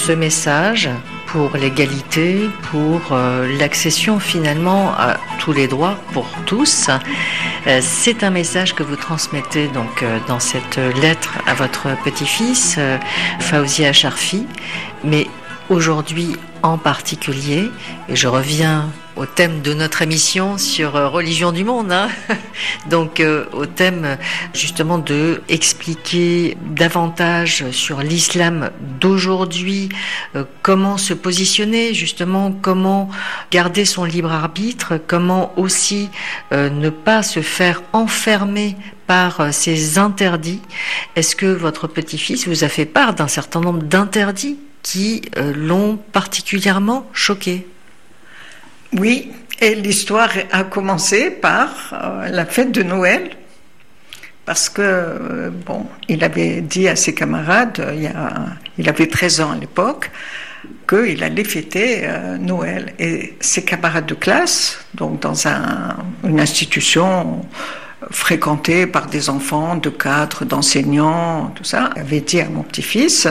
ce message pour l'égalité, pour l'accession finalement à tous les droits pour tous. C'est un message que vous transmettez donc dans cette lettre à votre petit-fils, Fawzi Acharfi, mais aujourd'hui en particulier, et je reviens au thème de notre émission sur religion du monde, donc au thème justement de expliquer davantage sur l'islam d'aujourd'hui, comment se positionner justement, comment garder son libre arbitre, comment aussi ne pas se faire enfermer par ces interdits. Est-ce que votre petit-fils vous a fait part d'un certain nombre d'interdits qui l'ont particulièrement choqué? Oui, et l'histoire a commencé par la fête de Noël, parce que, il avait dit à ses camarades, il avait 13 ans à l'époque, qu'il allait fêter Noël. Et ses camarades de classe, donc dans une institution fréquentée par des enfants, de cadres, d'enseignants, tout ça, avaient dit à mon petit-fils,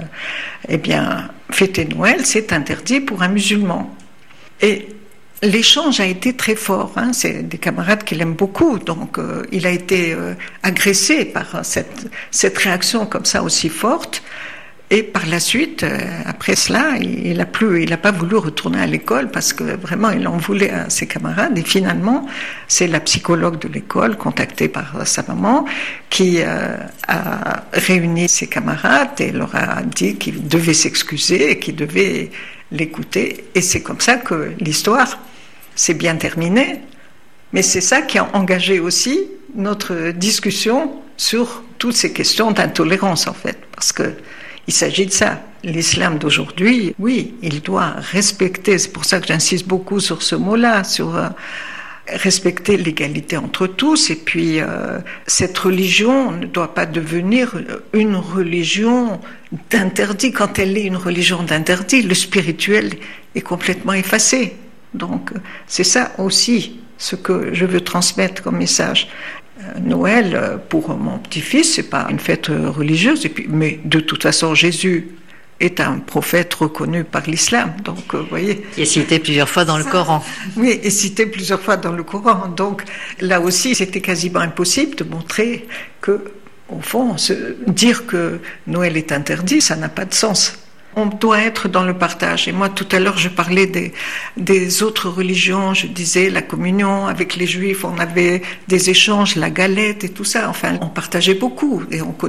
fêter Noël, c'est interdit pour un musulman. Et l'échange a été très fort, c'est des camarades qu'il aime beaucoup, donc il a été agressé par cette réaction comme ça aussi forte. Et par la suite, après cela, il a pas voulu retourner à l'école parce que vraiment il en voulait à ses camarades. Et finalement, c'est la psychologue de l'école, contactée par sa maman, qui a réuni ses camarades et leur a dit qu'il devait s'excuser et qu'il devait l'écouter. Et c'est comme ça que l'histoire s'est bien terminée. Mais c'est ça qui a engagé aussi notre discussion sur toutes ces questions d'intolérance, en fait, parce que il s'agit de ça. L'islam d'aujourd'hui, oui, il doit respecter, c'est pour ça que j'insiste beaucoup sur ce mot-là, sur respecter l'égalité entre tous, et puis cette religion ne doit pas devenir une religion d'interdit. Quand elle est une religion d'interdit, le spirituel est complètement effacé. Donc c'est ça aussi ce que je veux transmettre comme message. Noël, pour mon petit-fils, c'est pas une fête religieuse, mais de toute façon, Jésus est un prophète reconnu par l'islam, donc vous voyez. Il est cité plusieurs fois dans le Coran. Oui, est cité plusieurs fois dans le Coran. Donc là aussi, c'était quasiment impossible de montrer que, au fond, dire que Noël est interdit, ça n'a pas de sens. On doit être dans le partage. Et moi, tout à l'heure, je parlais des autres religions. Je disais la communion avec les Juifs, on avait des échanges, la galette et tout ça. Enfin, on partageait beaucoup et on